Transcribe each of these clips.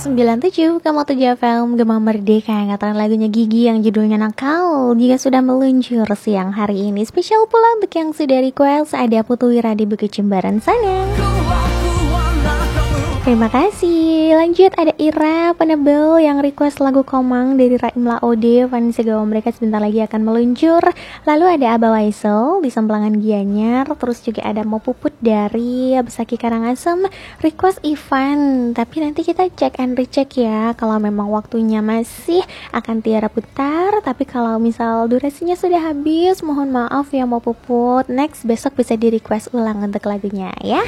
97,7 FM Gema Merdeka, angkatan lagunya Gigi yang judulnya Nakal juga sudah meluncur siang hari ini. Spesial pula untuk yang sudah request, ada Putu Wira di Bukit Jembaran sana. Terima kasih. Lanjut ada Ira Penebel yang request lagu Komang dari Raim Laode. Fans Segawa mereka sebentar lagi akan meluncur. Lalu ada Aba Waisel di Semplangan Gianyar. Terus juga ada Mau Puput dari Besaki Karangasem request Ivan. Tapi nanti kita cek and recheck ya. Kalau memang waktunya masih akan Tiara putar. Tapi kalau misal durasinya sudah habis, mohon maaf ya Mau Puput. Next besok bisa di request ulang untuk lagunya ya.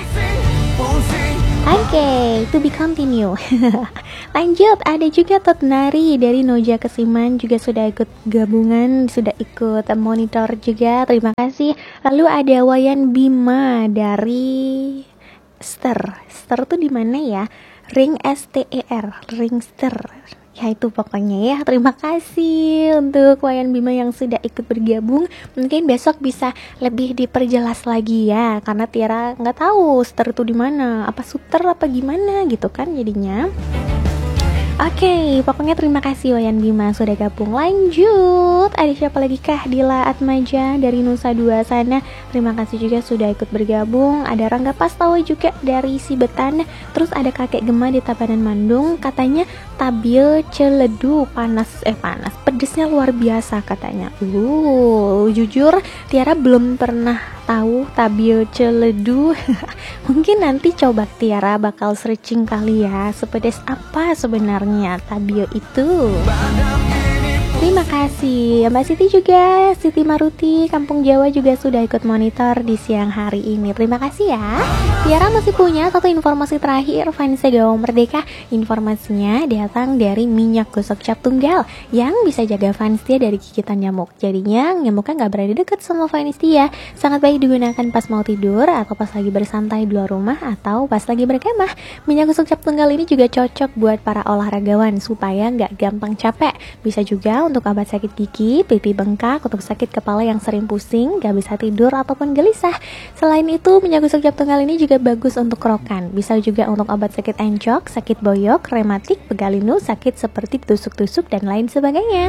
Oke, to be continue. Lanjut, ada juga Totnari dari Noja Kesiman juga sudah ikut gabungan, sudah ikut monitor juga. Terima kasih. Lalu ada Wayan Bima dari Ster tuh di mana ya? Ring STER, Ringster. Ya itu pokoknya ya. Terima kasih untuk Wayan Bima yang sudah ikut bergabung. Mungkin besok bisa lebih diperjelas lagi ya, karena Tiara nggak tahu Ster itu di mana, apa Suter apa gimana gitu kan jadinya. Oke, pokoknya terima kasih Wayan Bima sudah gabung. Lanjut, ada siapa lagi kah? Dila Atmaja dari Nusa Dua sana. Terima kasih juga sudah ikut bergabung. Ada Rangga Pastawa juga dari Sibetan. Terus ada Kakek Gema di Tabanan Mandung. Katanya Tabil Celedu panas, pedesnya luar biasa katanya. Jujur Tiara belum pernah tahu Tabil Celedu. Mungkin nanti coba Tiara bakal searching kali ya, sepedes apa sebenarnya Tabil itu. Terima kasih Mbak Siti juga, Siti Maruti Kampung Jawa juga sudah ikut monitor di siang hari ini. Terima kasih ya. Tiara masih punya satu informasi terakhir fans Segawa Merdeka. Informasinya datang dari minyak gosok cap tunggal yang bisa jaga fans dia dari gigitan nyamuk. Jadinya nyamuknya gak berani deket sama fans dia. Sangat baik digunakan pas mau tidur atau pas lagi bersantai di luar rumah atau pas lagi berkemah. Minyak gosok cap tunggal ini juga cocok buat para olahragawan supaya gak gampang capek. Bisa juga untuk obat sakit gigi, pipi bengkak, untuk sakit kepala yang sering pusing, gak bisa tidur ataupun gelisah. Selain itu, minyak gosok cap tunggal ini juga bagus untuk kerokan. Bisa juga untuk obat sakit encok, sakit boyok, rematik, pegalinu, sakit seperti tusuk-tusuk dan lain sebagainya.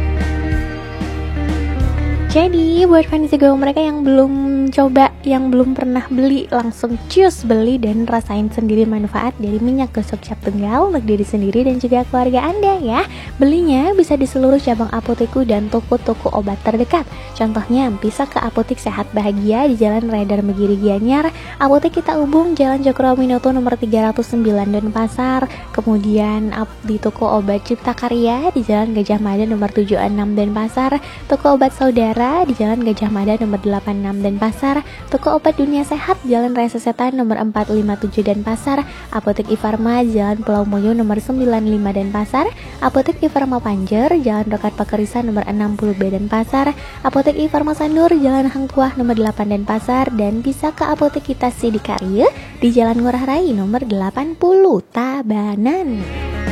Jadi buat fans Segawa mereka yang belum coba, yang belum pernah beli, langsung cus beli dan rasain sendiri manfaat dari minyak gosok cap tunggal untuk diri sendiri dan juga keluarga Anda ya. Belinya bisa di seluruh cabang apoteku dan toko-toko obat terdekat. Contohnya bisa ke Apotek Sehat Bahagia di Jalan Redar Megiri Gianyar, Apotek Kita Ubung Jalan Cokroaminoto nomor 309 Denpasar, kemudian di toko obat Cipta Karya di Jalan Gajah Mada nomor 76 Denpasar, toko obat Saudara di Jalan Gajah Mada nomor 86 Denpasar, toko obat Dunia Sehat Jalan Raya Sesetan nomor 457 Denpasar, Apotek Ifarma Jalan Pulau Moyo nomor 95 Denpasar, Apotek Ifarma Panjer Jalan Rokat Pakerisan nomor 60B Denpasar, Apotek Ifarma Sandur Jalan Hang Tuah nomor 8 Denpasar, dan bisa ke Apotek Kita Sidikarya di Jalan Ngurah Rai nomor 80 Tabanan.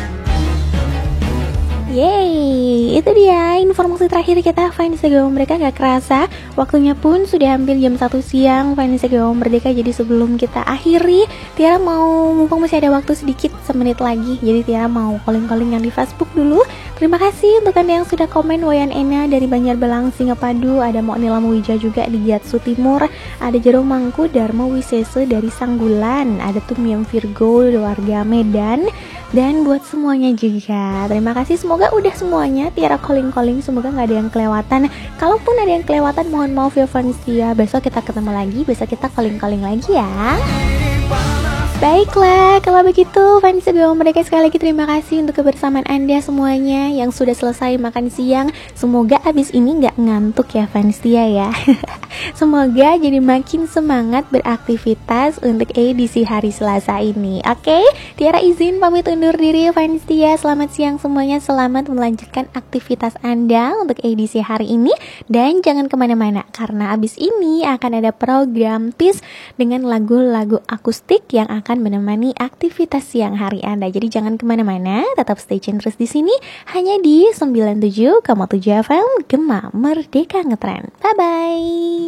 Yeay, itu dia informasi terakhir kita fans Segawa Merdeka. Gak kerasa waktunya pun sudah hampir jam 1 siang fans Segawa Merdeka. Jadi sebelum kita akhiri, Tiara mau, mumpung masih ada waktu sedikit, semenit lagi, jadi Tiara mau calling-calling yang di Facebook dulu. Terima kasih untuk Anda yang sudah komen. Wayan Ena dari Banjarbalang Singapadu, ada Moknila Muwija juga di Jatsu Timur, ada Jerome Mangku Dharma Wisese dari Sanggulan, ada Tumyam Virgo warga Medan. Dan buat semuanya juga, terima kasih. Semoga udah semuanya Tiara calling-calling, semoga gak ada yang kelewatan. Kalaupun ada yang kelewatan, mohon maaf ya fans Tia. Besok kita ketemu lagi, besok kita calling-calling lagi ya. Baiklah, kalau begitu fans Segawa Merdeka, sekali lagi terima kasih untuk kebersamaan Anda semuanya yang sudah selesai makan siang. Semoga abis ini gak ngantuk ya fans Tia ya. Semoga jadi makin semangat beraktivitas untuk edisi hari Selasa ini. Oke, Tiara izin pamit undur diri fans Tia. Selamat siang semuanya, selamat melanjutkan aktivitas Anda untuk edisi hari ini. Dan jangan kemana-mana, karena abis ini akan ada program PIS dengan lagu-lagu akustik yang akan menemani aktivitas siang hari Anda. Jadi jangan kemana-mana, tetap stay tune terus di sini, hanya di 97,7 FM Gema Merdeka Ngetren. Bye-bye.